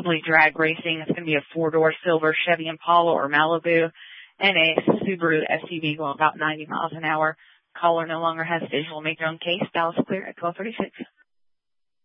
possibly drag racing. It's going to be a four-door silver Chevy Impala or Malibu and a Subaru SUV going about 90 miles an hour. Caller no longer has visual. Make your own case. Dallas clear at 1236.